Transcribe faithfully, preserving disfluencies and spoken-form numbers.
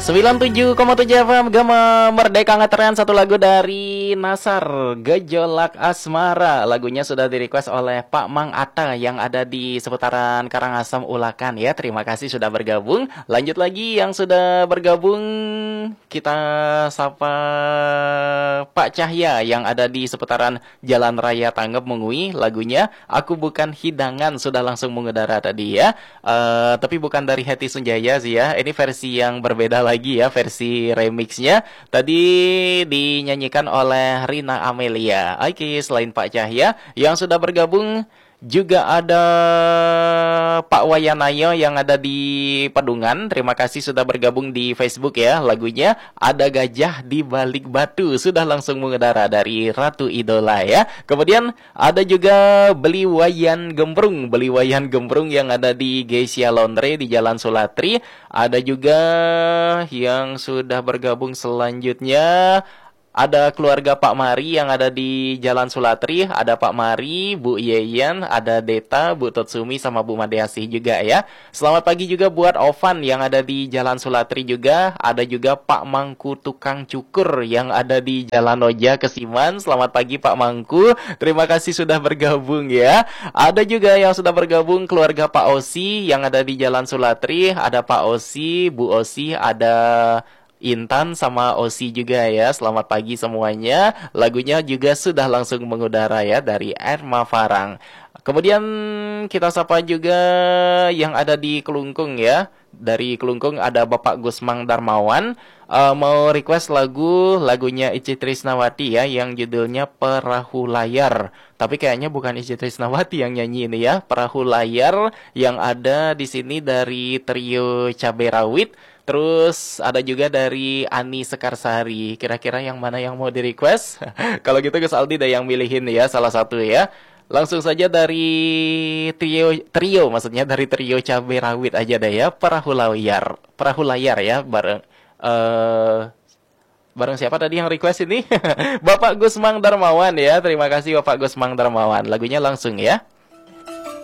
sembilan puluh tujuh koma tujuh F M Gema Merdeka ngetren satu lagu dari Nasar, Gejolak Asmara. Lagunya sudah di-request oleh Pak Mang Atta yang ada di seputaran Karangasem Ulakan ya. Terima kasih sudah bergabung. Lanjut lagi yang sudah bergabung, kita sapa Pak Cahya yang ada di seputaran Jalan Raya Tanggep Mengui. Lagunya Aku Bukan Hidangan sudah langsung mengudara tadi ya. Uh, tapi bukan dari Hetty Sunjaya sih ya. Ini versi yang berbeda lagi ya, versi remixnya. Tadi dinyanyikan oleh Rina Amelia. Oke, selain Pak Cahya yang sudah bergabung, juga ada Pak Wayanayo yang ada di Pedungan. Terima kasih sudah bergabung di Facebook ya. Lagunya Ada Gajah di Balik Batu sudah langsung mengudara dari Ratu Idola ya. Kemudian ada juga Beli Wayan Gembrung, Beli Wayan Gembrung yang ada di Geisha Laundry di Jalan Sulatri. Ada juga yang sudah bergabung selanjutnya, ada keluarga Pak Mari yang ada di Jalan Sulatri. Ada Pak Mari, Bu Yeyen, ada Deta, Bu Totsumi, sama Bu Madeasih juga ya. Selamat pagi juga buat Ovan yang ada di Jalan Sulatri juga. Ada juga Pak Mangku Tukang Cukur yang ada di Jalan Oja Kesiman. Selamat pagi Pak Mangku. Terima kasih sudah bergabung ya. Ada juga yang sudah bergabung keluarga Pak Osi yang ada di Jalan Sulatri. Ada Pak Osi, Bu Osi, ada Intan sama Osi juga ya. Selamat pagi semuanya. Lagunya juga sudah langsung mengudara ya dari Erma Farang. Kemudian kita sapa juga yang ada di Kelungkung ya. Dari Kelungkung ada Bapak Gusmang Darmawan, uh, mau request lagu lagunya Ici Trisnawati ya yang judulnya Perahu Layar. Tapi kayaknya bukan Ici Trisnawati yang nyanyi ini ya. Perahu Layar yang ada di sini dari trio Cabai Rawit. Terus ada juga dari Ani Sekarsari. Kira-kira yang mana yang mau di-request? Kalau gitu Gus Aldi deh yang milihin ya, salah satu ya. Langsung saja dari trio, trio maksudnya dari trio Cabai Rawit aja deh ya. Perahu Layar. Perahu Layar ya, bareng uh, bareng siapa tadi yang request ini? Bapak Gusmang Darmawan ya. Terima kasih Bapak Gusmang Darmawan. Lagunya langsung ya.